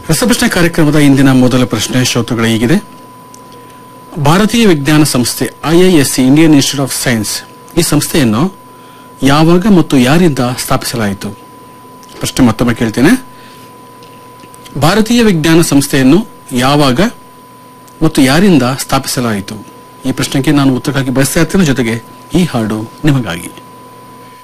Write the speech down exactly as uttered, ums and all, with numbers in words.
ರಸಪ್ರಶ್ನೆ ಕಾರ್ಯಕ್ರಮದ ಇಂದಿನ ಮೊದಲ ಪ್ರಶ್ನೆ ಶ್ರೋತೃಗಳ ಹೀಗಿದೆ. ಭಾರತೀಯ ವಿಜ್ಞಾನ ಸಂಸ್ಥೆ IISc Indian institute of science ಈ ಸಂಸ್ಥೆಯನ್ನು ಯಾವಾಗ ಮತ್ತು ಯಾರಿಂದ ಸ್ಥಾಪಿಸಲಾಯಿತು? ಪ್ರಶ್ನೆ ಮತ್ತೊಮ್ಮೆ ಕೇಳ್ತೇನೆ. ಭಾರತೀಯ ವಿಜ್ಞಾನ ಸಂಸ್ಥೆಯನ್ನು ಯಾವಾಗ ಮತ್ತು ಯಾರಿಂದ ಸ್ಥಾಪಿಸಲಾಯಿತು? ಈ ಪ್ರಶ್ನೆಗೆ ನಾನು ಉತ್ತರಕ್ಕಾಗಿ ಬಯಸ್ತಾ ಇರ್ತೇನೆ. ಜೊತೆಗೆ ಈ ಹಾಡು ನಿಮಗಾಗಿ.